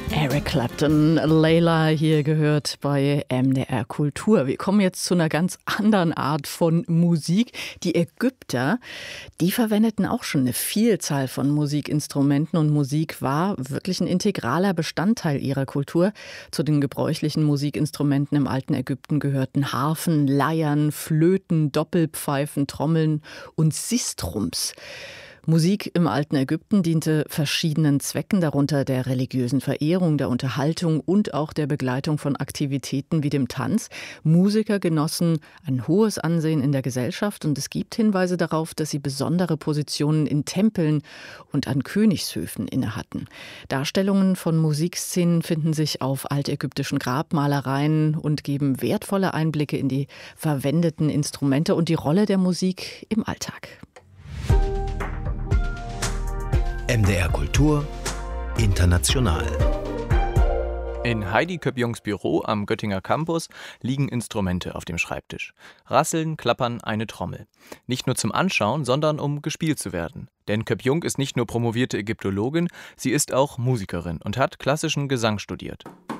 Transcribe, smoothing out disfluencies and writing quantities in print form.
Eric Clapton, Layla hier gehört bei MDR Kultur. Wir kommen jetzt zu einer ganz anderen Art von Musik. Die Ägypter, die verwendeten auch schon eine Vielzahl von Musikinstrumenten und Musik war wirklich ein integraler Bestandteil ihrer Kultur. Zu den gebräuchlichen Musikinstrumenten im alten Ägypten gehörten Harfen, Leiern, Flöten, Doppelpfeifen, Trommeln und Sistrums. Musik im alten Ägypten diente verschiedenen Zwecken, darunter der religiösen Verehrung, der Unterhaltung und auch der Begleitung von Aktivitäten wie dem Tanz. Musiker genossen ein hohes Ansehen in der Gesellschaft und es gibt Hinweise darauf, dass sie besondere Positionen in Tempeln und an Königshöfen innehatten. Darstellungen von Musikszenen finden sich auf altägyptischen Grabmalereien und geben wertvolle Einblicke in die verwendeten Instrumente und die Rolle der Musik im Alltag. MDR Kultur International. In Heidi Köppjongs Büro am Göttinger Campus liegen Instrumente auf dem Schreibtisch. Rasseln, klappern, eine Trommel. Nicht nur zum Anschauen, sondern um gespielt zu werden. Denn Köppjong ist nicht nur promovierte Ägyptologin, sie ist auch Musikerin und hat klassischen Gesang studiert.